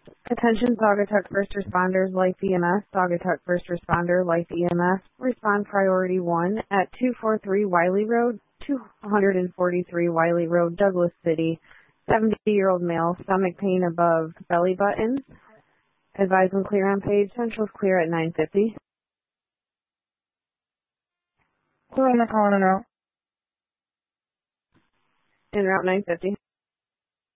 Attention Saugatuck First Responders, Life EMS, Saugatuck First Responder, Life EMS. Respond priority 1 at 243 Wiley Road, 243 Wiley Road, Douglas City. 70-year-old male, stomach pain above belly button. Advise and clear on page. Central's clear at 9:50. Clear on the call and route. En route 9:50.